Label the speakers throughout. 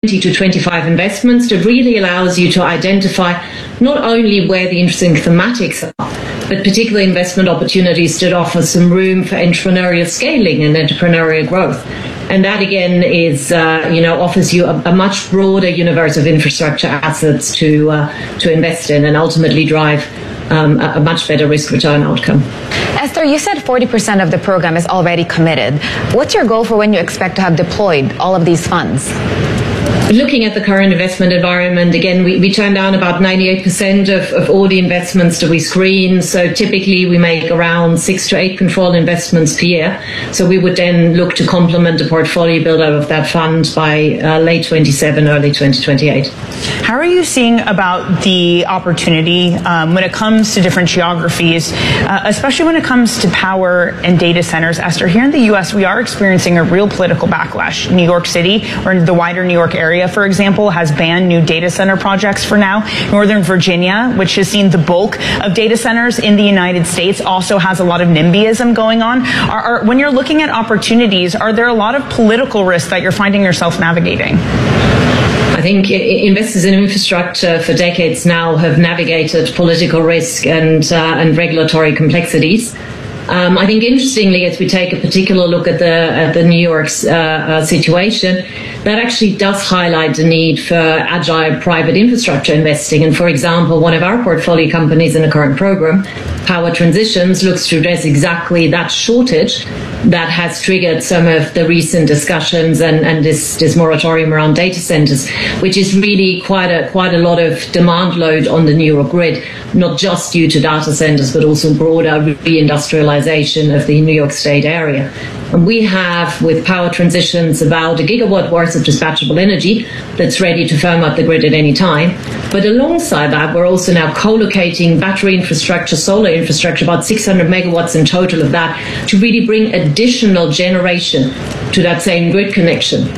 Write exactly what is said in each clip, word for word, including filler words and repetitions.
Speaker 1: twenty to twenty-five investments that really allows you to identify not only where the interesting thematics are, but particular investment opportunities that offer some room for entrepreneurial scaling and entrepreneurial growth. And that, again, is, uh, you know, offers you a, a much broader universe of infrastructure assets to uh, to invest in and ultimately drive um, a, a much better risk-return outcome.
Speaker 2: Esther, you said forty percent of the program is already committed. What's your goal for when you expect to have deployed all of these funds?
Speaker 1: Looking at the current investment environment, again, we, we turn down about ninety-eight percent of, of all the investments that we screen. So typically we make around six to eight controlled investments per year. So we would then look to complement the portfolio build out of that fund by uh, late twenty-seven, early twenty twenty-eight.
Speaker 3: How are you seeing about the opportunity um, when it comes to different geographies, uh, especially when it comes to power and data centers? Esther, here in the U S, we are experiencing a real political backlash. New York City, or the wider New York area, for example, has banned new data center projects for now. Northern Virginia, which has seen the bulk of data centers in the United States, also has a lot of NIMBYism going on. Are, are, when you're looking at opportunities, are there a lot of political risks that you're finding yourself navigating?
Speaker 1: I think investors in infrastructure for decades now have navigated political risk and, uh, and regulatory complexities. Um, I think, interestingly, as we take a particular look at the at the New York's uh, uh, situation, that actually does highlight the need for agile private infrastructure investing. And, for example, one of our portfolio companies in the current program, Power Transitions, looks to address exactly that shortage that has triggered some of the recent discussions and, and this, this moratorium around data centers, which is really quite a quite a lot of demand load on the New York grid, not just due to data centers, but also broader reindustrialization of the New York State area. And we have, with Power Transitions, about a gigawatt worth of dispatchable energy that's ready to firm up the grid at any time. But alongside that, we're also now co-locating battery infrastructure, solar infrastructure, about six hundred megawatts in total of that, to really bring additional generation to that same grid connection.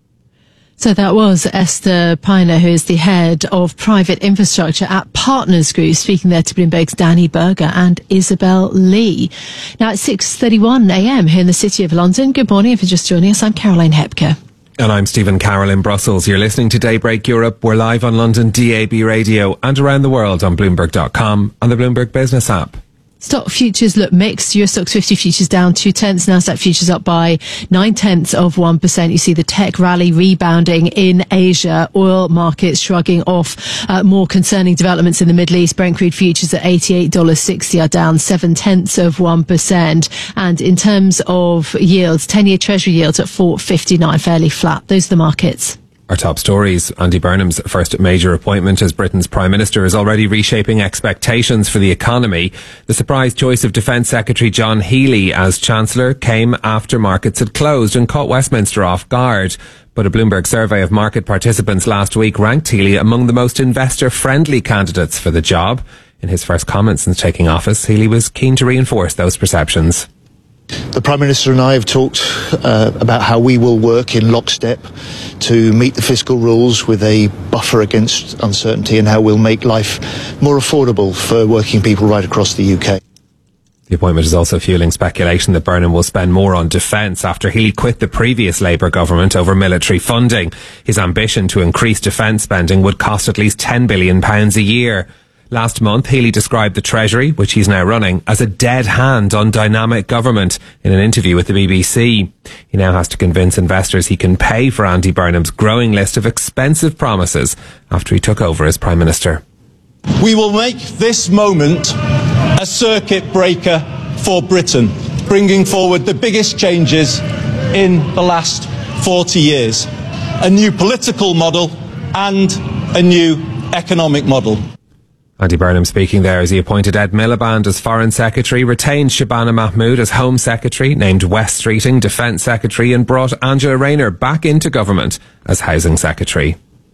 Speaker 4: So that was Esther Piner, who is the head of private infrastructure at Partners Group, speaking there to Bloomberg's Danny Berger and Isabel Lee. Now at six thirty-one a m here in the City of London. Good morning. If you're just joining us, I'm Caroline Hepker.
Speaker 5: And I'm Stephen Carroll in Brussels. You're listening to Daybreak Europe. We're live on London D A B radio and around the world on Bloomberg dot com and the Bloomberg Business app.
Speaker 4: Stock futures look mixed. U S Stoxx fifty futures down two tenths. Nasdaq futures up by nine tenths of one percent. You see the tech rally rebounding in Asia. Oil markets shrugging off uh, more concerning developments in the Middle East. Brent crude futures at eighty-eight dollars sixty are down seven tenths of one percent. And in terms of yields, ten-year Treasury yields at four fifty-nine, fairly flat. Those are the markets.
Speaker 5: Our top stories. Andy Burnham's first major appointment as Britain's Prime Minister is already reshaping expectations for the economy. The surprise choice of Defence Secretary John Healey as Chancellor came after markets had closed and caught Westminster off guard. But a Bloomberg survey of market participants last week ranked Healey among the most investor-friendly candidates for the job. In his first comments since taking office, Healey was keen to reinforce those perceptions.
Speaker 6: The Prime Minister and I have talked uh, about how we will work in lockstep to meet the fiscal rules with a buffer against uncertainty, and how we'll make life more affordable for working people right across the U K.
Speaker 5: The appointment is also fueling speculation that Burnham will spend more on defence after Healey quit the previous Labour government over military funding. His ambition to increase defence spending would cost at least ten billion pounds a year. Last month, Healey described the Treasury, which he's now running, as a dead hand on dynamic government in an interview with the B B C. He now has to convince investors he can pay for Andy Burnham's growing list of expensive promises after he took over as Prime Minister.
Speaker 7: We will make this moment a circuit breaker for Britain, bringing forward the biggest changes in the last forty years. A new political model and a new economic model.
Speaker 5: Andy Burnham speaking there as he appointed Ed Miliband as Foreign Secretary, retained Shabana Mahmood as Home Secretary, named Wes Streeting Defence Secretary, and brought Angela Rayner back into government as Housing Secretary.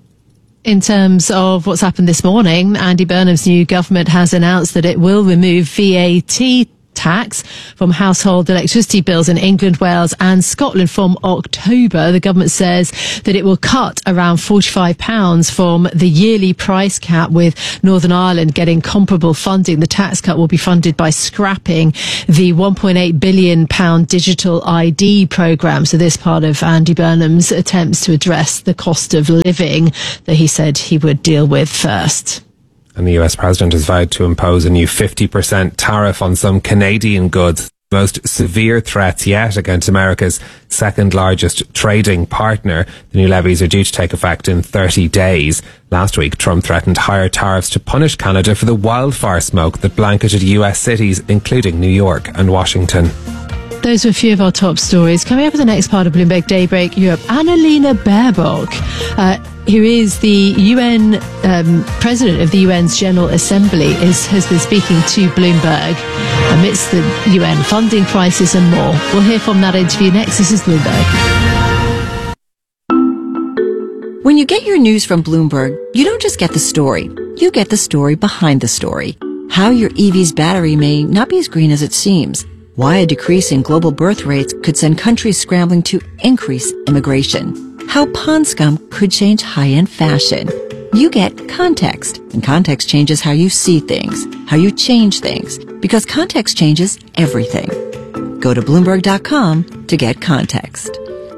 Speaker 4: In terms of what's happened this morning, Andy Burnham's new government has announced that it will remove V A T tax from household electricity bills in England, Wales and Scotland from October. The government says that it will cut around forty-five pounds from the yearly price cap, with Northern Ireland getting comparable funding. The tax cut will be funded by scrapping the one point eight billion pounds digital I D programme. So this part of Andy Burnham's attempts to address the cost of living that he said he would deal with first.
Speaker 5: And the U S president has vowed to impose a new fifty percent tariff on some Canadian goods. Most severe threats yet against America's second largest trading partner. The new levies are due to take effect in thirty days. Last week, Trump threatened higher tariffs to punish Canada for the wildfire smoke that blanketed U S cities, including New York and Washington.
Speaker 4: Those were a few of our top stories. Coming up in the next part of Bloomberg Daybreak Europe, Annalena Baerbock, uh, who is the U N um, president of the U N's General Assembly, is, has been speaking to Bloomberg amidst the U N funding crisis and more. We'll hear from that interview next. This is Bloomberg.
Speaker 8: When you get your news from Bloomberg, you don't just get the story. You get the story behind the story. How your E V's battery may not be as green as it seems. Why a decrease in global birth rates could send countries scrambling to increase immigration. How pond scum could change high-end fashion. You get context, and context changes how you see things, how you change things, because context changes everything. Go to Bloomberg dot com to get context.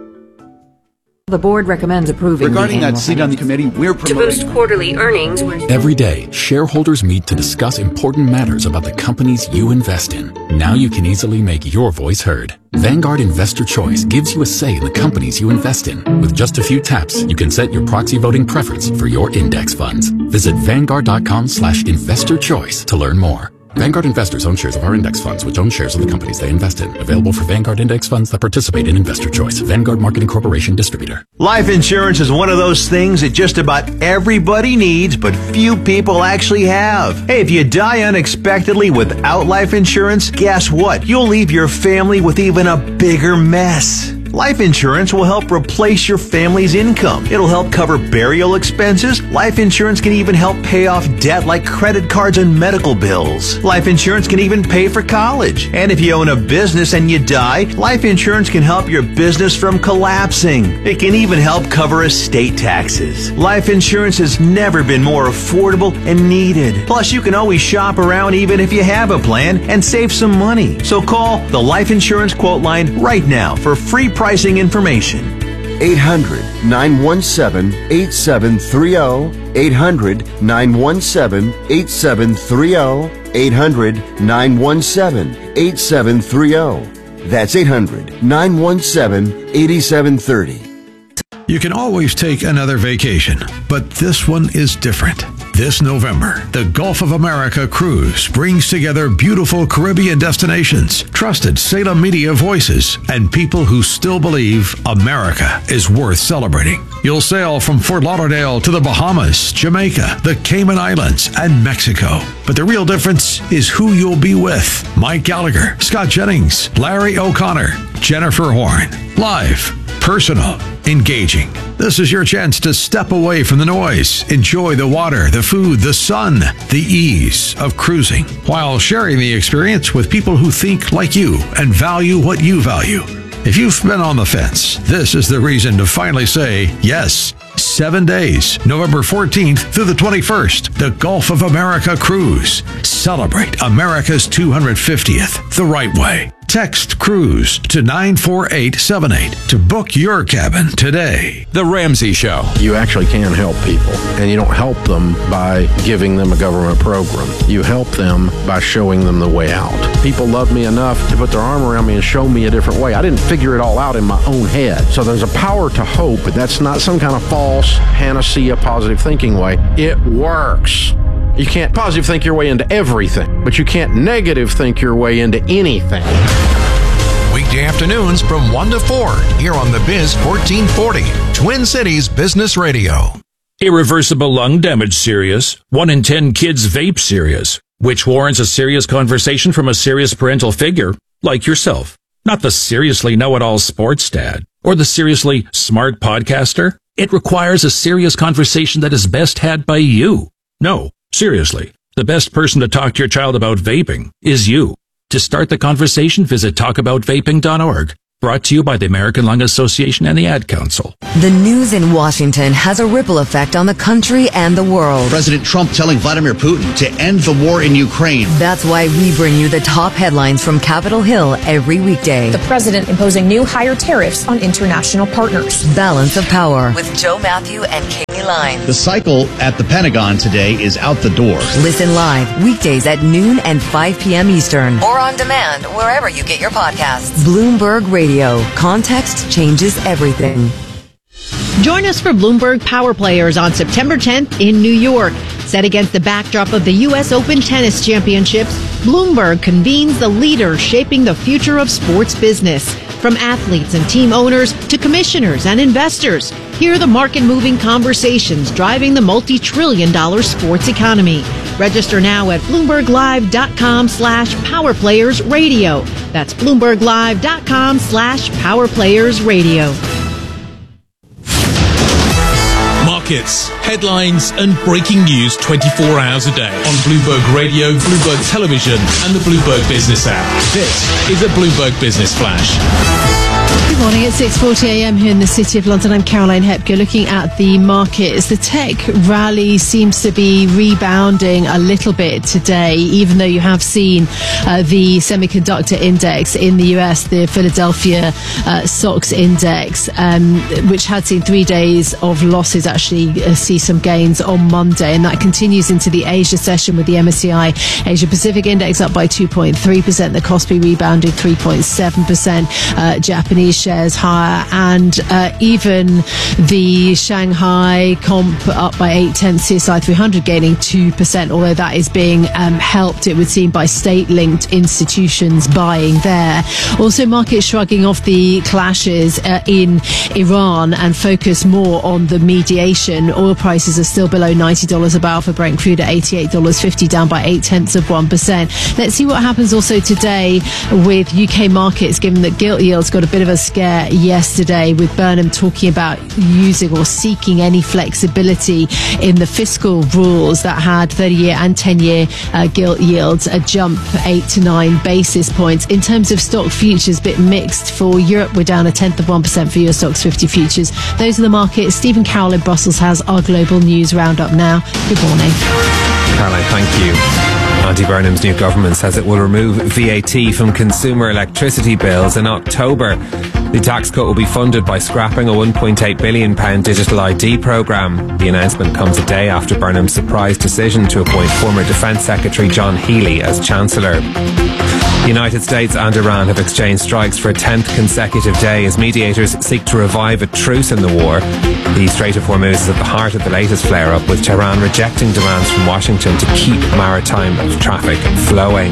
Speaker 9: The board recommends approving
Speaker 10: regarding that seat on the committee. We're promoting
Speaker 9: to boost quarterly earnings.
Speaker 11: Every day, shareholders meet to discuss important matters about the companies you invest in. Now you can easily make your voice heard. Vanguard Investor Choice gives you a say in the companies you invest in. With just a few taps, you can set your proxy voting preference for your index funds. Visit Vanguard dot com slash investor choice to learn more. Vanguard investors own shares of our index funds, which own shares of the companies they invest in. Available for Vanguard index funds that participate in Investor Choice. Vanguard Marketing Corporation distributor.
Speaker 12: Life insurance is one of those things that just about everybody needs, but few people actually have. Hey, if you die unexpectedly without life insurance, guess what? You'll leave your family with even a bigger mess. Life insurance will help replace your family's income. It'll help cover burial expenses. Life insurance can even help pay off debt like credit cards and medical bills. Life insurance can even pay for college. And if you own a business and you die, life insurance can help your business from collapsing. It can even help cover estate taxes. Life insurance has never been more affordable and needed. Plus, you can always shop around even if you have a plan and save some money. So call the Life Insurance Quote Line right now for free pricing information.
Speaker 13: eight hundred, nine one seven, eight seven three zero. eight hundred, nine one seven, eight seven three zero. eight hundred, nine one seven, eight seven three zero. That's eight hundred, nine one seven, eight seven three zero.
Speaker 14: You can always take another vacation, but this one is different. This November, the Gulf of America Cruise brings together beautiful Caribbean destinations, trusted Salem media voices, and people who still believe America is worth celebrating. You'll sail from Fort Lauderdale to the Bahamas, Jamaica, the Cayman Islands, and Mexico. But the real difference is who you'll be with. Mike Gallagher, Scott Jennings, Larry O'Connor, Jennifer Horn. Live, personal, engaging. This is your chance to step away from the noise, enjoy the water, the food, the sun, the ease of cruising, while sharing the experience with people who think like you and value what you value. If you've been on the fence, this is the reason to finally say yes. Seven days, November fourteenth through the twenty-first, the Gulf of America Cruise. Celebrate America's two hundred fiftieth the right way. Text CRUISE to nine four eight seven eight to book your cabin today.
Speaker 15: The Ramsey Show.
Speaker 16: You actually can help people, and you don't help them by giving them a government program. You help them by showing them the way out. People love me enough to put their arm around me and show me a different way. I didn't figure it all out in my own head. So there's a power to hope, but that's not some kind of false panacea positive thinking way. It works. You can't positive think your way into everything, but you can't negative think your way into anything.
Speaker 15: Weekday afternoons from one to four here on The Biz fourteen forty, Twin Cities Business Radio.
Speaker 17: Irreversible lung damage serious. One in ten kids vape serious, which warrants a serious conversation from a serious parental figure like yourself. Not the seriously know-it-all sports dad or the seriously smart podcaster. It requires a serious conversation that is best had by you. No, seriously, the best person to talk to your child about vaping is you. To start the conversation, visit talk about vaping dot org. Brought to you by the American Lung Association and the Ad Council.
Speaker 18: The news in Washington has a ripple effect on the country and the world.
Speaker 10: President Trump telling Vladimir Putin to end the war in Ukraine.
Speaker 18: That's why we bring you the top headlines from Capitol Hill every weekday.
Speaker 19: The president imposing new higher tariffs on international partners.
Speaker 18: Balance of Power with Joe Matthew and Katie Line.
Speaker 10: The cycle at the Pentagon today is out the door.
Speaker 18: Listen live weekdays at noon and five p.m. Eastern. Or on demand wherever you get your podcasts. Bloomberg Radio. Context changes everything.
Speaker 20: Join us for Bloomberg Power Players on September tenth in New York. Set against the backdrop of the U S Open Tennis Championships, Bloomberg convenes the leaders shaping the future of sports business. From athletes and team owners to commissioners and investors, hear the market-moving conversations driving the multi-trillion dollar sports economy. Register now at bloomberglive.com slash powerplayersradio. That's bloomberglive.com slash powerplayersradio.
Speaker 21: Markets, headlines, and breaking news twenty-four hours a day on Bloomberg Radio, Bloomberg Television, and the Bloomberg Business app. This is a Bloomberg Business Flash.
Speaker 4: Good morning. It's six forty a.m. here in the City of London. I'm Caroline Hepker. Looking at the markets, the tech rally seems to be rebounding a little bit today, even though you have seen uh, the semiconductor index in the U S, the Philadelphia uh, S O X index, um, which had seen three days of losses, actually uh, see some gains on Monday, and that continues into the Asia session with the M S C I Asia Pacific index up by two point three percent, the Kospi rebounding three point seven percent, uh, Japanese shares higher, and uh, even the Shanghai comp up by eight tenths, C S I three hundred gaining two percent, although that is being um, helped, it would seem, by state-linked institutions buying there. Also, markets shrugging off the clashes uh, in Iran and focus more on the mediation. Oil prices are still below ninety dollars a barrel for Brent crude at eighty-eight dollars fifty, down by eight tenths of one percent. Let's see what happens also today with U K markets, given that gilt yields got a bit of a scare yesterday, with Burnham talking about using or seeking any flexibility in the fiscal rules that had thirty-year and ten-year uh, gilt yields a jump eight to nine basis points. In terms of stock futures, bit mixed for Europe. We're down a tenth of one percent for Euro Stoxx fifty futures. Those are the markets. Stephen Carroll in Brussels has our global news roundup now. Good morning.
Speaker 5: Caroline, thank you. Andy Burnham's new government says it will remove V A T from consumer electricity bills in October. The tax cut will be funded by scrapping a one point eight billion pounds digital I D programme. The announcement comes a day after Burnham's surprise decision to appoint former Defence Secretary John Healey as Chancellor. The United States and Iran have exchanged strikes for a tenth consecutive day as mediators seek to revive a truce in the war. The Strait of Hormuz is at the heart of the latest flare-up, with Tehran rejecting demands from Washington to keep maritime traffic flowing.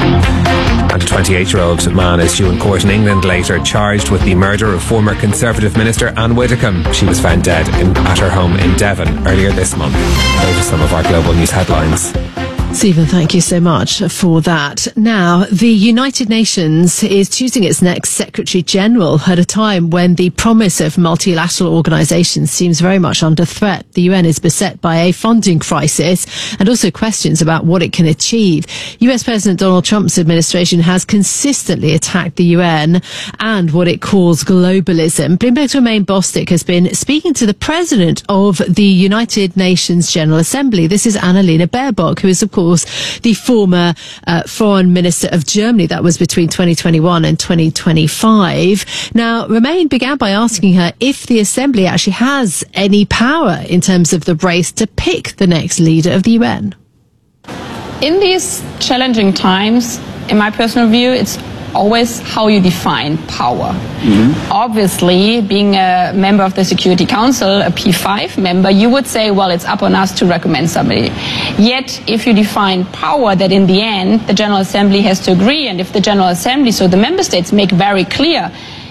Speaker 5: And a twenty-eight-year-old man is due in court in England later, charged with the murder of former Conservative Minister Anne Widdecombe. She was found dead in, at her home in Devon earlier this month. Those are some of our global news headlines.
Speaker 4: Stephen, thank you so much for that. Now, the United Nations is choosing its next Secretary General at a time when the promise of multilateral organisations seems very much under threat. The U N is beset by a funding crisis and also questions about what it can achieve. U S President Donald Trump's administration has consistently attacked the U N and what it calls globalism. Bloomberg's Romaine Bostick has been speaking to the President of the United Nations General Assembly. This is Annalena Baerbock, who is, of course, the former uh, foreign minister of Germany. That was between twenty twenty-one and twenty twenty-five. Now, Romaine began by asking her if the Assembly actually has any power in terms of the race to pick the next leader of the U N.
Speaker 22: In these challenging times, in my personal view, it's always how you define power. Mm-hmm. Obviously, being a member of the Security Council, a P five member, you would say, well, it's up on us to recommend somebody. Yet, if you define power, that in the end, the General Assembly has to agree, and if the General Assembly, so the member states, make very clear,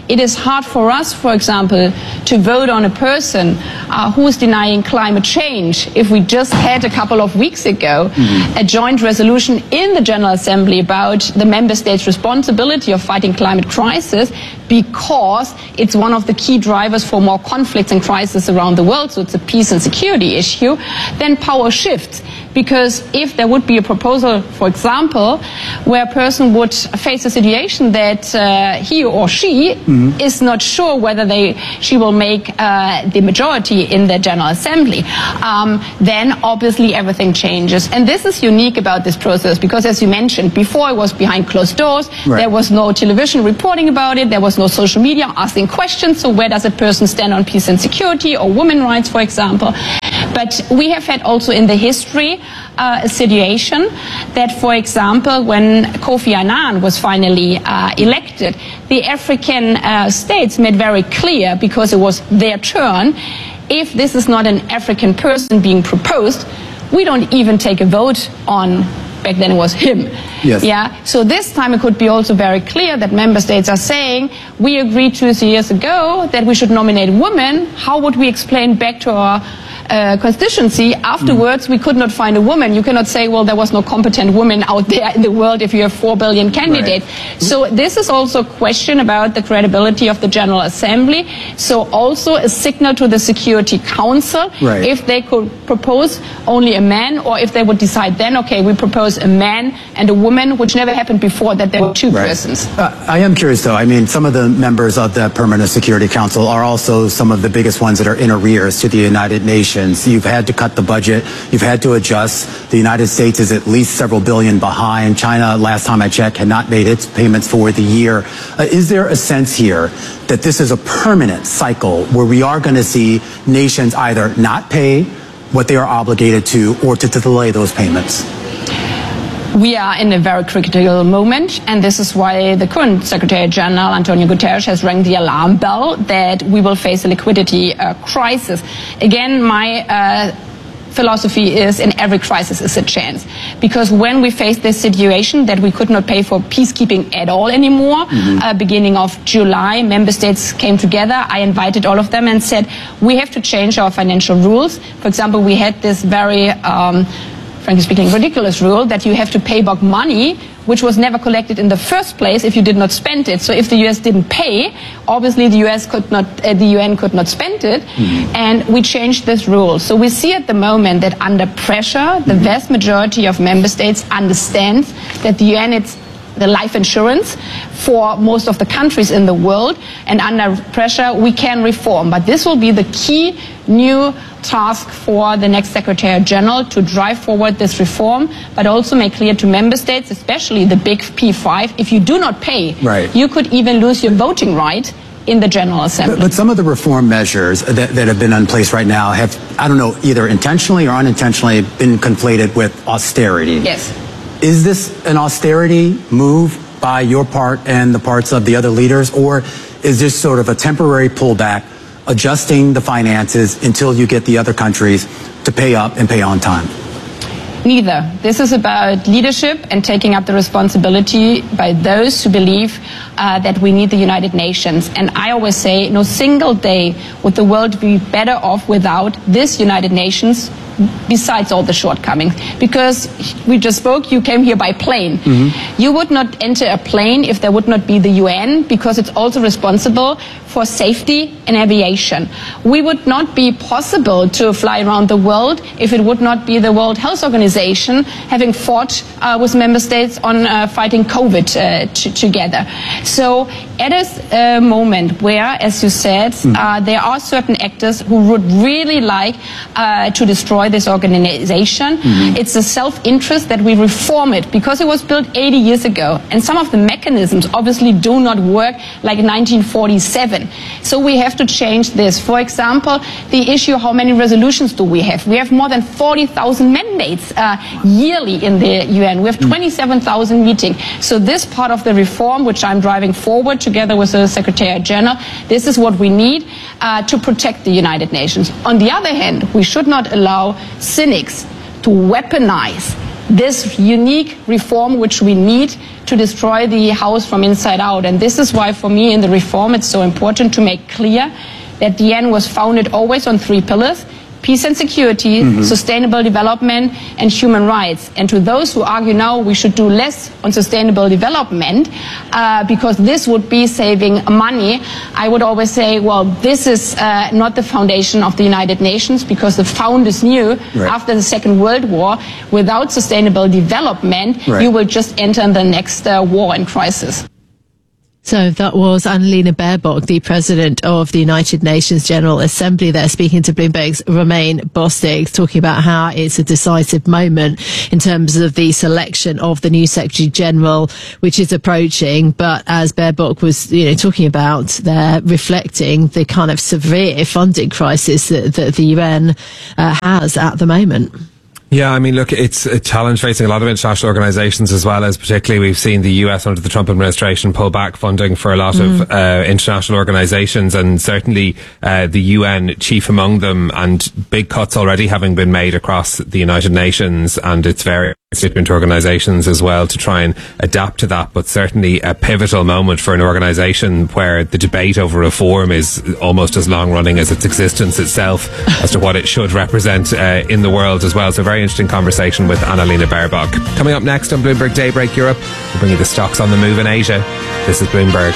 Speaker 22: it is hard for us, for example, to vote on a person uh, who is denying climate change if we just had a couple of weeks ago mm-hmm. a joint resolution in the General Assembly about the member states' responsibility of fighting climate crisis, because it's one of the key drivers for more conflicts and crises around the world, so it's a peace and security issue. Then power shifts, because if there would be a proposal, for example, where a person would face a situation that uh, he or she mm-hmm. is not sure whether they she will make uh, the majority in the General Assembly, um, then obviously everything changes. And this is unique about this process, because as you mentioned, before it was behind closed doors, right. there was no television reporting about it, there was no social media asking questions, so where does a person stand on peace and security or women's rights, for example. But we have had also in the history uh, a situation that, for example, when Kofi Annan was finally uh, elected, the African uh, states made very clear, because it was their turn, if this is not an African person being proposed, we don't even take a vote on. Back then it was him.
Speaker 2: Yes.
Speaker 22: Yeah. So this time it could be also very clear that member states are saying, we agreed two years ago that we should nominate women. How would we explain back to our uh, constituency afterwards mm. we could not find a woman? You cannot say, well, there was no competent woman out there in the world if you have four billion candidates. Right. So this is also a question about the credibility of the General Assembly. So also a signal to the Security Council, right. if they could propose only a man, or if they would decide then, okay, we propose a man and a woman, which never happened before, that there were two right. persons.
Speaker 2: Uh, I am curious, though. I mean, some of the members of the Permanent Security Council are also some of the biggest ones that are in arrears to the United Nations. You've had to cut the budget. You've had to adjust. The United States is at least several billion behind. China, last time I checked, had not made its payments for the year. Uh, is there a sense here that this is a permanent cycle where we are going to see nations either not pay what they are obligated to, or to, to delay those payments?
Speaker 22: We are in a very critical moment, and this is why the current Secretary General, Antonio Guterres, has rang the alarm bell that we will face a liquidity uh, crisis. Again, my uh, philosophy is, in every crisis is a chance, because when we faced this situation that we could not pay for peacekeeping at all anymore, mm-hmm. uh, beginning of July, member states came together. I invited all of them and said, we have to change our financial rules. For example, we had this very um, frankly speaking, ridiculous rule that you have to pay back money which was never collected in the first place if you did not spend it. So if the U S didn't pay, obviously the U S could not, uh, the U N could not spend it, mm-hmm. and we changed this rule. So we see at the moment that under pressure, the mm-hmm. vast majority of member states understands that the U N is the life insurance for most of the countries in the world, and under pressure we can reform. But this will be the key new task for the next Secretary General, to drive forward this reform, but also make clear to member states, especially the big P five, if you do not pay,
Speaker 2: right.
Speaker 22: you could even lose your voting right in the General Assembly.
Speaker 2: But, but some of the reform measures that, that have been in place right now have, I don't know, either intentionally or unintentionally been conflated with austerity.
Speaker 22: Yes.
Speaker 2: Is this an austerity move by your part and the parts of the other leaders, or is this sort of a temporary pullback, adjusting the finances until you get the other countries to pay up and pay on time?
Speaker 22: Neither. This is about leadership and taking up the responsibility by those who believe uh, that we need the United Nations. And I always say, no single day would the world be better off without this United Nations, besides all the shortcomings. Because we just spoke, you came here by plane. Mm-hmm. You would not enter a plane if there would not be the U N, because it's also responsible for safety and aviation. We would not be possible to fly around the world if it would not be the World Health Organization having fought uh, with member states on uh, fighting COVID uh, t- together. So at a uh, moment where, as you said, mm. uh, there are certain actors who would really like uh, to destroy this organization, mm-hmm. it's a self-interest that we reform it, because it was built eighty years ago, and some of the mechanisms obviously do not work like nineteen forty-seven. So we have to change this. For example, the issue, how many resolutions do we have? We have more than forty thousand mandates uh, yearly in the U N. We have twenty-seven thousand meetings. So this part of the reform, which I'm driving forward together with the Secretary General, this is what we need uh, to protect the United Nations. On the other hand, we should not allow cynics to weaponize this unique reform which we need to destroy the house from inside out. And this is why, for me, in the reform, it's so important to make clear that the U N was founded always on three pillars: peace and security, mm-hmm. sustainable development, and human rights. And to those who argue now we should do less on sustainable development uh, because this would be saving money, I would always say, well, this is uh, not the foundation of the United Nations, because the founders knew right. after the Second World War, without sustainable development, right. you will just enter the next uh, war and crisis.
Speaker 4: So that was Annalena Baerbock, the president of the United Nations General Assembly there, speaking to Bloomberg's Romain Bostic, talking about how it's a decisive moment in terms of the selection of the new Secretary General, which is approaching. But as Baerbock was, you know, talking about, they're reflecting the kind of severe funding crisis that, that the U N uh, has at the moment.
Speaker 5: Yeah, I mean, look, it's a challenge facing a lot of international organisations, as well as particularly we've seen the U S under the Trump administration pull back funding for a lot mm. of uh, international organisations, and certainly uh, the U N chief among them, and big cuts already having been made across the United Nations and its various constituent organisations as well to try and adapt to that. But certainly a pivotal moment for an organisation where the debate over reform is almost as long running as its existence itself as to what it should represent uh, in the world as well. So very interesting conversation with Annalena Baerbock. Coming up next on Bloomberg Daybreak Europe, we'll bring you the stocks on the move in Asia. This is Bloomberg.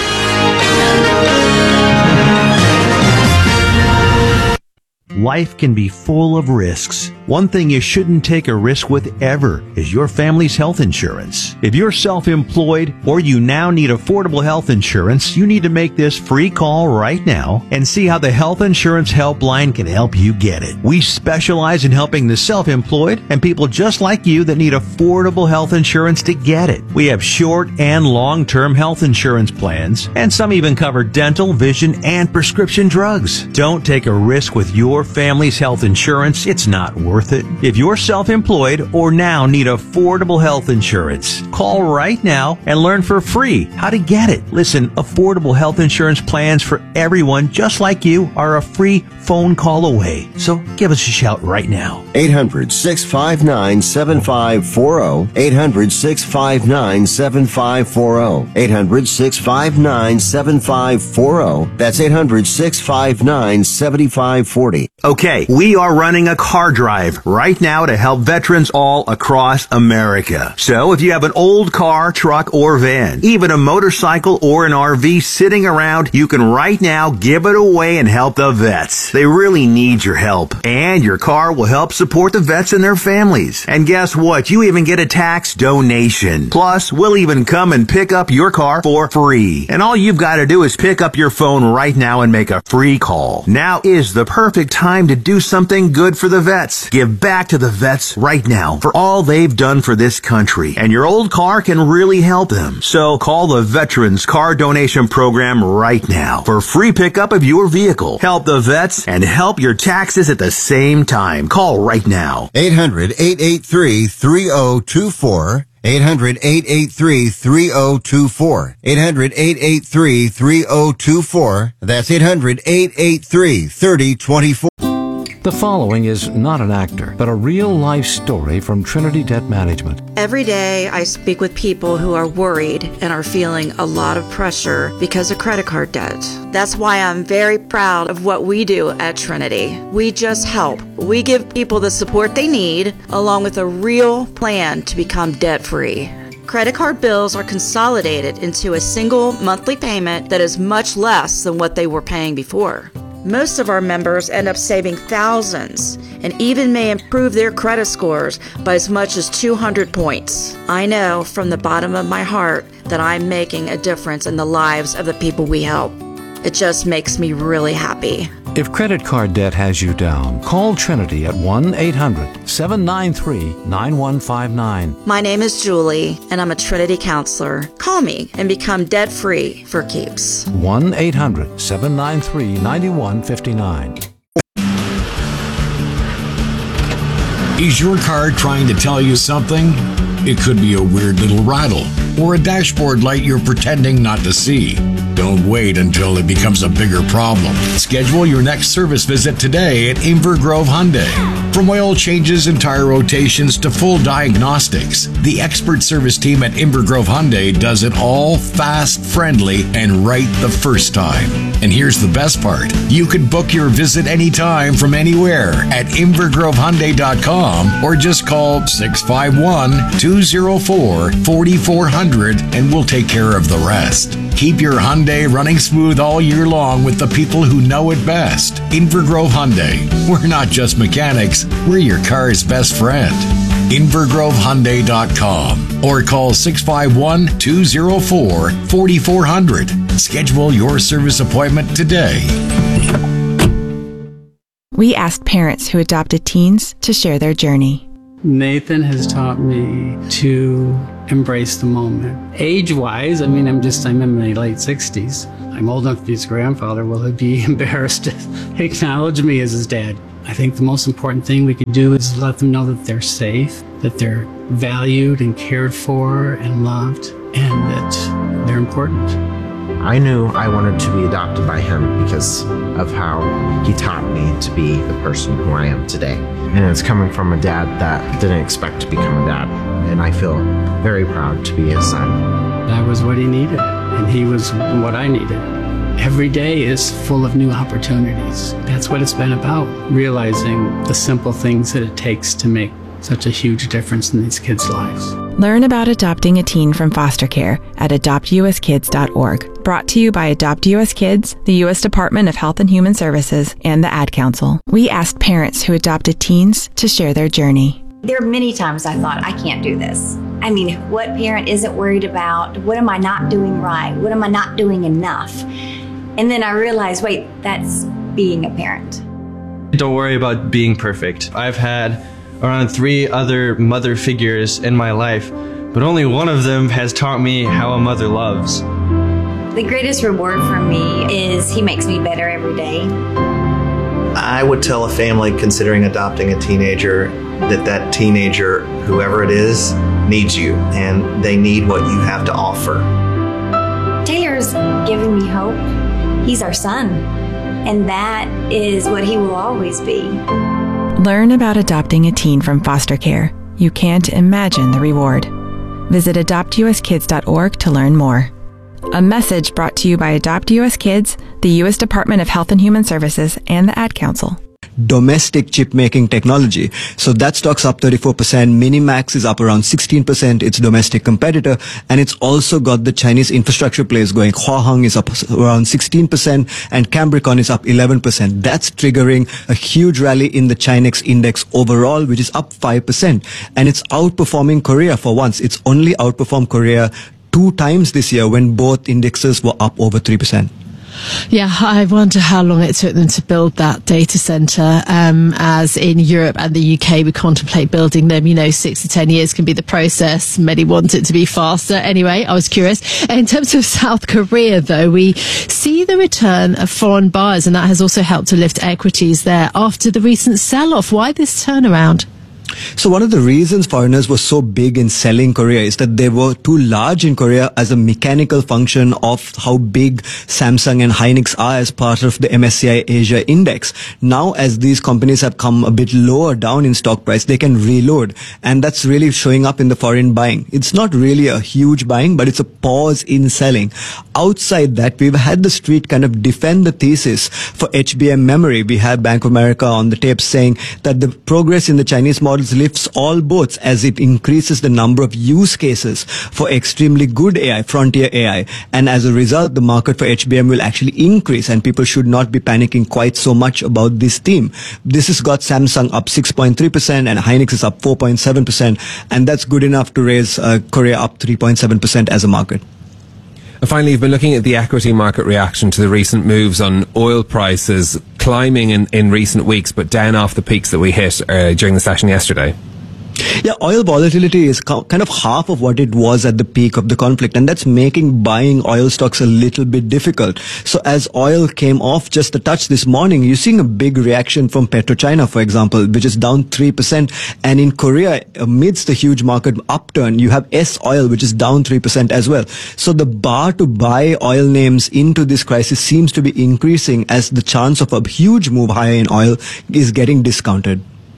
Speaker 12: Life can be full of risks. One thing you shouldn't take a risk with ever is your family's health insurance. If you're self-employed or you now need affordable health insurance, you need to make this free call right now and see how the Health Insurance Helpline can help you get it. We specialize in helping the self-employed and people just like you that need affordable health insurance to get it. We have short and long-term health insurance plans, and some even cover dental, vision, and prescription drugs. Don't take a risk with your family's health insurance. It's not worth it. If you're self-employed or now need affordable health insurance, call right now and learn for free how to get it. Listen, affordable health insurance plans for everyone just like you are a free phone call away. So give us a shout right now.
Speaker 13: eight hundred, six five nine, seven five four zero. eight hundred, six five nine, seven five four zero. eight hundred, six five nine, seven five four zero. That's eight hundred, six five nine, seven five four zero.
Speaker 12: Okay, we are running a car drive right now to help veterans all across America. So if you have an old car, truck, or van, even a motorcycle or an R V sitting around, you can right now give it away and help the vets. They really need your help. And your car will help support the vets and their families. And guess what? You even get a tax donation. Plus, we'll even come and pick up your car for free. And all you've got to do is pick up your phone right now and make a free call. Now is the perfect time to do something good for the vets. Give back to the vets right now for all they've done for this country. And your old car can really help them. So call the Veterans Car Donation Program right now for free pickup of your vehicle. Help the vets and help your taxes at the same time. Call right now.
Speaker 13: eight hundred, eight eight three, three zero two four. eight hundred, eight eight three, three zero two four. eight hundred, eight eight three, three zero two four. That's eight hundred, eight eight three, three zero two four.
Speaker 1: The following is not an actor, but a real-life story from Trinity Debt Management.
Speaker 3: Every day I speak with people who are worried and are feeling a lot of pressure because of credit card debt. That's why I'm very proud of what we do at Trinity. We just help. We give people the support they need, along with a real plan to become debt-free. Credit card bills are consolidated into a single monthly payment that is much less than what they were paying before. Most of our members end up saving thousands and even may improve their credit scores by as much as two hundred points. I know from the bottom of my heart that I'm making a difference in the lives of the people we help. It just makes me really happy.
Speaker 1: If credit card debt has you down, call Trinity at one eight hundred, seven nine three, nine one five nine.
Speaker 3: My name is Julie, and I'm a Trinity counselor. Call me and become debt-free for keeps.
Speaker 1: one eight hundred, seven nine three, nine one five nine.
Speaker 23: Is your car trying to tell you something? It could be a weird little rattle,
Speaker 6: or a dashboard light you're pretending not to see. Don't wait until it becomes a bigger problem. Schedule your next service visit today at Inver Grove Hyundai. From oil changes and tire rotations to full diagnostics, the expert service team at Inver Grove Hyundai does it all fast, friendly, and right the first time. And here's the best part. You can book your visit anytime from anywhere at inver grove hyundai dot com or just call six five one, two oh four, four four zero zero and we'll take care of the rest. Keep your Hyundai running smooth all year long with the people who know it best. Inver Grove Hyundai. We're not just mechanics, we're your car's best friend. inver grove hyundai dot com or call six five one, two oh four, four four zero zero. Schedule your service appointment today.
Speaker 7: We asked parents who adopted teens to share their journey.
Speaker 23: Nathan has taught me to embrace the moment. Age-wise, I mean, I'm just, I'm in my late sixties. I'm old enough to be his grandfather. Will he be embarrassed to acknowledge me as his dad? I think the most important thing we could do is let them know that they're safe, that they're valued and cared for and loved, and that they're important.
Speaker 24: I knew I wanted to be adopted by him because of how he taught me to be the person who I am today. And it's coming from a dad that didn't expect to become a dad. And I feel very proud to be his son.
Speaker 23: I was what he needed, and he was what I needed. Every day is full of new opportunities. That's what it's been about, realizing the simple things that it takes to make such a huge difference in these kids' lives.
Speaker 7: Learn about adopting a teen from foster care at adopt u s kids dot org. Brought to you by Adopt U S Kids, the U S Department of Health and Human Services, and the Ad Council. We asked parents who adopted teens to share their journey.
Speaker 25: There are many times I thought, I can't do this. I mean, what parent isn't worried about, what am I not doing right? What am I not doing enough? And then I realized, wait, that's being a parent.
Speaker 26: Don't worry about being perfect. I've had around three other mother figures in my life, but only one of them has taught me how a mother loves.
Speaker 25: The greatest reward for me is he makes me better every day.
Speaker 27: I would tell a family considering adopting a teenager that that teenager, whoever it is, needs you, and they need what you have to offer.
Speaker 25: Taylor's giving me hope. He's our son, and that is what he will always be.
Speaker 7: Learn about adopting a teen from foster care. You can't imagine the reward. Visit adopt u s kids dot org to learn more. A message brought to you by Adopt U S Kids, the U S Department of Health and Human Services, and the Ad Council.
Speaker 28: Domestic chip making technology. So that stock's up thirty-four percent. Minimax is up around sixteen percent. Its domestic competitor. And it's also got the Chinese infrastructure plays going. Huaheng is up around sixteen percent and Cambricon is up eleven percent. That's triggering a huge rally in the Chinex index overall, which is up five percent. And it's outperforming Korea for once. It's only outperformed Korea two times this year when both indexes were up over three percent.
Speaker 4: Yeah, I wonder how long it took them to build that data centre, um, as in Europe and the U K we contemplate building them. You know, six to ten years can be the process. Many want it to be faster. Anyway, I was curious. In terms of South Korea, though, we see the return of foreign buyers, and that has also helped to lift equities there after the recent sell-off. Why this turnaround?
Speaker 28: So one of the reasons foreigners were so big in selling Korea is that they were too large in Korea as a mechanical function of how big Samsung and Hynix are as part of the M S C I Asia index. Now, as these companies have come a bit lower down in stock price, they can reload. And that's really showing up in the foreign buying. It's not really a huge buying, but it's a pause in selling. Outside that, we've had the street kind of defend the thesis for H B M memory. We have Bank of America on the tape saying that the progress in the Chinese models lifts all boats as it increases the number of use cases for extremely good A I, frontier A I. And as a result, the market for H B M will actually increase, and people should not be panicking quite so much about this theme. This has got Samsung up six point three percent and Hynix is up four point seven percent. And that's good enough to raise uh, Korea up three point seven percent as a market.
Speaker 5: Finally, you've been looking at the equity market reaction to the recent moves on oil prices, climbing in, in recent weeks, but down off the peaks that we hit uh, during the session yesterday.
Speaker 28: Yeah, oil volatility is co- kind of half of what it was at the peak of the conflict, and that's making buying oil stocks a little bit difficult. So as oil came off just a touch this morning, you're seeing a big reaction from PetroChina, for example, which is down three percent. And in Korea, amidst the huge market upturn, you have S-Oil, which is down three percent as well. So the bar to buy oil names into this crisis seems to be increasing as the chance of a huge move higher in oil is getting discounted.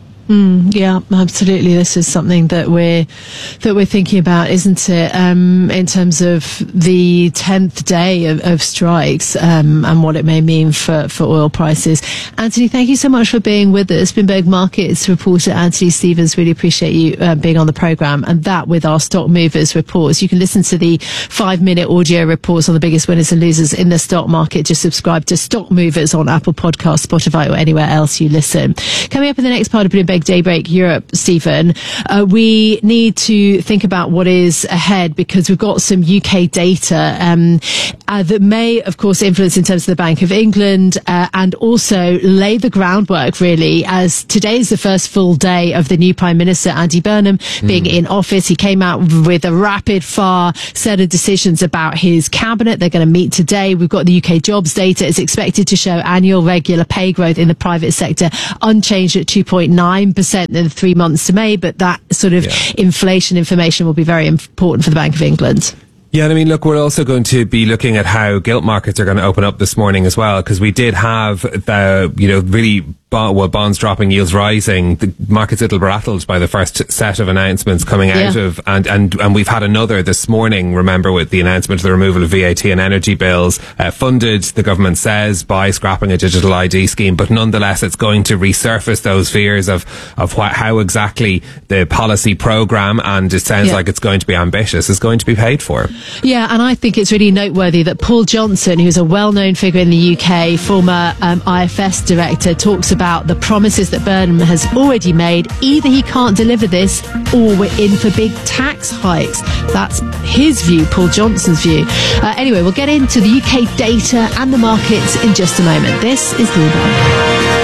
Speaker 4: Mm, yeah, absolutely. This is something that we're that we're thinking about, isn't it? Um, in terms of the tenth day of, of strikes um, and what it may mean for, for oil prices. Anthony, thank you so much for being with us. Bloomberg Markets reporter Anthony Stevens, really appreciate you uh, being on the programme, and that with our stock movers reports. You can listen to the five-minute audio reports on the biggest winners and losers in the stock market. Just subscribe to Stock Movers on Apple Podcasts, Spotify, or anywhere else you listen. Coming up in the next part of Bloomberg Daybreak Europe, Stephen, uh, we need to think about what is ahead, because we've got some U K data um, uh, that may, of course, influence in terms of the Bank of England uh, and also lay the groundwork, really, as today is the first full day of the new Prime Minister, Andy Burnham, mm. being in office. He came out with a rapid-fire set of decisions about his cabinet. They're going to meet today. We've got the U K jobs data. It's expected to show annual regular pay growth in the private sector unchanged at two point nine percent in the three months to May, but that sort of yeah. inflation information will be very important for the Bank of England.
Speaker 5: Yeah, and I mean, look, we're also going to be looking at how gilt markets are going to open up this morning as well, because we did have the, you know, really, well, bonds dropping, yields rising, the market's a little rattled by the first set of announcements coming out yeah. of, and, and, and we've had another this morning, remember, with the announcement of the removal of V A T and energy bills, uh, funded, the government says, by scrapping a digital I D scheme, but nonetheless it's going to resurface those fears of, of wh- how exactly the policy programme, and it sounds yeah. like it's going to be ambitious, is going to be paid for.
Speaker 4: Yeah, and I think it's really noteworthy that Paul Johnson, who's a well-known figure in the U K, former um, I F S director, talks about the promises that Burnham has already made. Either he can't deliver this, or we're in for big tax hikes. That's his view, Paul Johnson's view. Uh, anyway, we'll get into the U K data and the markets in just a moment. This is Bloomberg.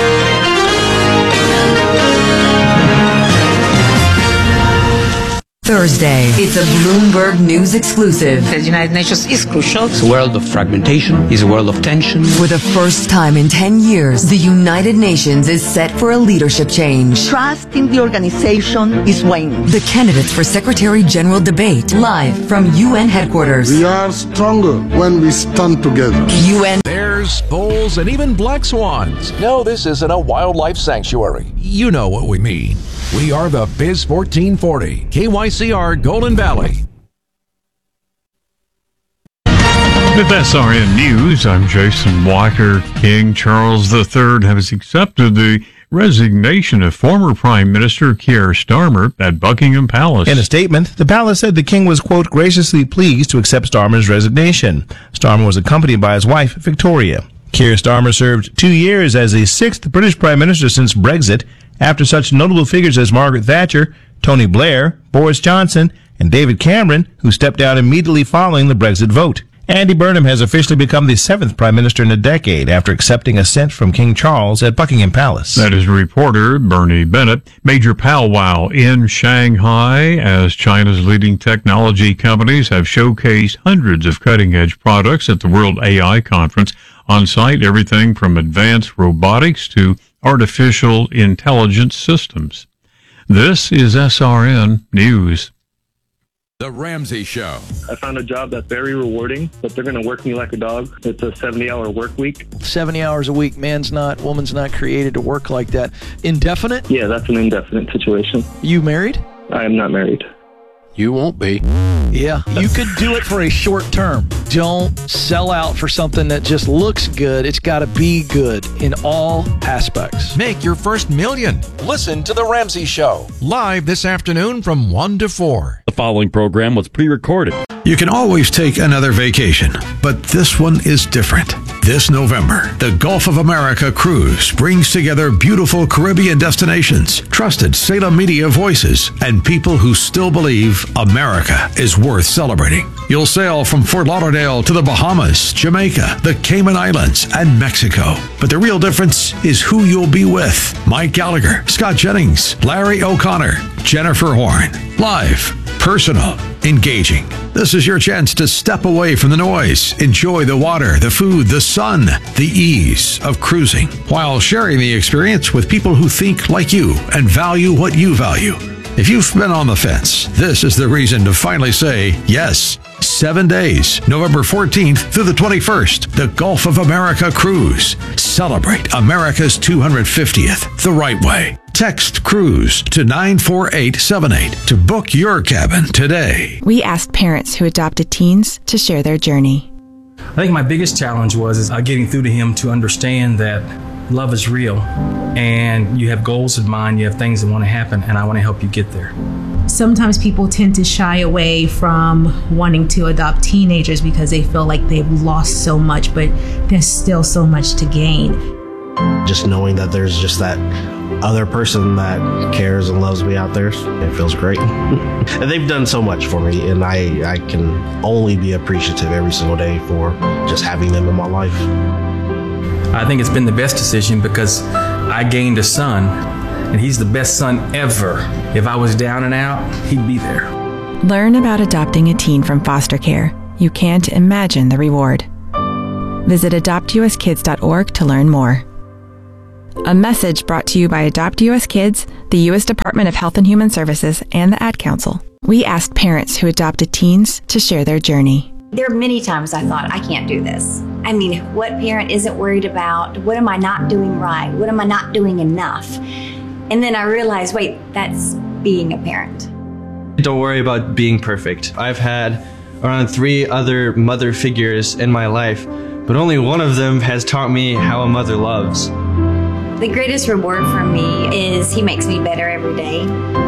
Speaker 18: Thursday. It's a Bloomberg News exclusive.
Speaker 8: The United Nations is crucial. It's a world of fragmentation. It's a world of tension.
Speaker 18: For the first time in ten years, the United Nations is set for a leadership change.
Speaker 9: Trust in the organization is waning.
Speaker 18: The candidates for Secretary General debate live from U N headquarters.
Speaker 11: We are stronger when we stand together.
Speaker 18: U N
Speaker 14: Bears, bulls, and even black swans. No, this isn't a wildlife sanctuary. You know what we mean. We are the Biz fourteen forty, K Y C R Golden Valley.
Speaker 15: With S R N News, I'm Jason Walker. King Charles the Third has accepted the resignation of former Prime Minister Keir Starmer at Buckingham Palace.
Speaker 16: In a statement, the palace said the king was, quote, graciously pleased to accept Starmer's resignation. Starmer was accompanied by his wife, Victoria. Keir Starmer served two years as the sixth British Prime Minister since Brexit, after such notable figures as Margaret Thatcher, Tony Blair, Boris Johnson, and David Cameron, who stepped down immediately following the Brexit vote. Andy Burnham has officially become the seventh Prime Minister in a decade after accepting assent from King Charles at Buckingham Palace.
Speaker 15: That is reporter Bernie Bennett. Major powwow in Shanghai as China's leading technology companies have showcased hundreds of cutting-edge products at the World A I Conference. On site, everything from advanced robotics to artificial intelligence systems. This is S R N News.
Speaker 17: The Ramsey Show.
Speaker 19: I found a job that's very rewarding, but they're going to work me like a dog. It's a seventy-hour work week.
Speaker 29: seventy hours a week. Man's not, woman's not created to work like that. Indefinite?
Speaker 19: Yeah, that's an indefinite situation.
Speaker 29: You married?
Speaker 19: I am not married.
Speaker 17: You won't be.
Speaker 29: Yeah, you could do it for a short term. Don't sell out for something that just looks good. It's got to be good in all aspects.
Speaker 17: Make your first million. Listen to The Ramsey Show, live this afternoon from one to four.
Speaker 30: The following program was pre-recorded.
Speaker 12: You can always take another vacation, but this one is different. This November, the Gulf of America Cruise brings together beautiful Caribbean destinations, trusted Salem media voices, and people who still believe America is worth celebrating. You'll sail from Fort Lauderdale to the Bahamas, Jamaica, the Cayman Islands, and Mexico. But the real difference is who you'll be with. Mike Gallagher, Scott Jennings, Larry O'Connor, Jennifer Horn. Live, personal, engaging. This is your chance to step away from the noise, enjoy the water, the food, the sun, the ease of cruising, while sharing the experience with people who think like you and value what you value. If you've been on the fence, this is the reason to finally say yes. Seven days, November fourteenth through the twenty-first, the Gulf of America Cruise. Celebrate America's two hundred fiftieth the right way. Text CRUISE to nine four eight seven eight to book your cabin today.
Speaker 7: We asked parents who adopted teens to share their journey.
Speaker 1: I think my biggest challenge was is uh, getting through to him to understand that love is real and you have goals in mind, you have things that want to happen, and I want to help you get there.
Speaker 2: Sometimes people tend to shy away from wanting to adopt teenagers because they feel like they've lost so much, but there's still so much to gain.
Speaker 24: Just knowing that there's just that other person that cares and loves me out there, it feels great. And they've done so much for me, and I, I can only be appreciative every single day for just having them in my life.
Speaker 1: I think it's been the best decision because I gained a son, and he's the best son ever. If I was down and out, he'd be there.
Speaker 7: Learn about adopting a teen from foster care. You can't imagine the reward. Visit adopt u s kids dot org to learn more. A message brought to you by Adopt U S Kids, the U S Department of Health and Human Services, and the Ad Council. We asked parents who adopted teens to share their journey.
Speaker 25: There are many times I thought, I can't do this. I mean, what parent isn't worried about, what am I not doing right? What am I not doing enough? And then I realized, wait, that's being a parent.
Speaker 26: Don't worry about being perfect. I've had around three other mother figures in my life, but only one of them has taught me how a mother loves.
Speaker 25: The greatest reward for me is he makes me better every day.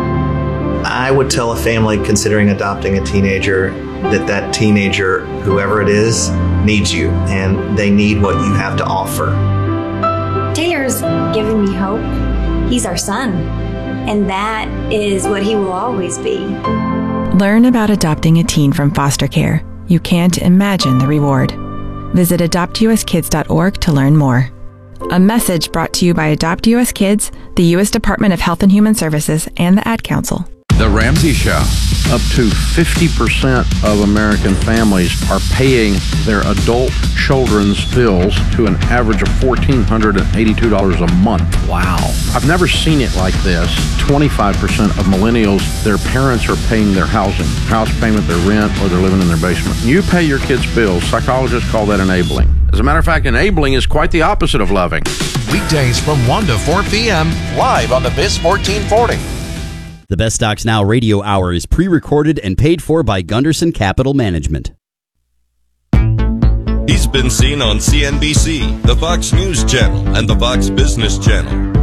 Speaker 27: I would tell a family considering adopting a teenager that that teenager, whoever it is, needs you, and they need what you have to offer.
Speaker 25: Taylor's giving me hope. He's our son, and that is what he will always be.
Speaker 7: Learn about adopting a teen from foster care. You can't imagine the reward. Visit adopt u s kids dot org to learn more. A message brought to you by Adopt U S Kids, the U S Department of Health and Human Services, and the Ad Council.
Speaker 3: The Ramsey Show. Up to fifty percent of American families are paying their adult children's bills to an average of one thousand four hundred eighty-two dollars a month. Wow. I've never seen it like this. twenty-five percent of millennials, their parents are paying their housing, house payment, their rent, or they're living in their basement. You pay your kids' bills. Psychologists call that enabling. As a matter of fact, enabling is quite the opposite of loving.
Speaker 14: Weekdays from one to four p.m. live on the Biz fourteen forty.
Speaker 6: The Best Stocks Now radio hour is pre-recorded and paid for by Gunderson Capital Management.
Speaker 10: He's been seen on C N B C, the Fox News Channel, and the Fox Business Channel.